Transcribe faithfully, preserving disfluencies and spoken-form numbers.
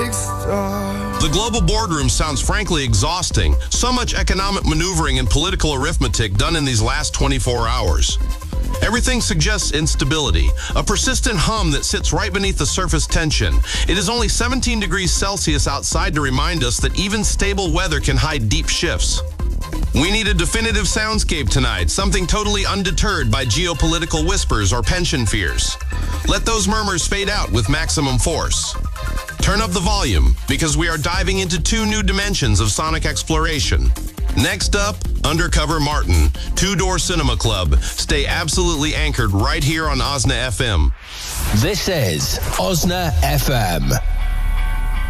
big star. The global boardroom sounds frankly exhausting. So much economic maneuvering and political arithmetic done in these last twenty-four hours. Everything suggests instability, a persistent hum that sits right beneath the surface tension. It is only seventeen degrees Celsius outside to remind us that even stable weather can hide deep shifts. We need a definitive soundscape tonight, something totally undeterred by geopolitical whispers or pension fears. Let those murmurs fade out with maximum force. Turn up the volume, because we are diving into two new dimensions of sonic exploration. Next up, Undercover Martin, Two Door Cinema Club. Stay absolutely anchored right here on O S N A F M. This is O S N A F M.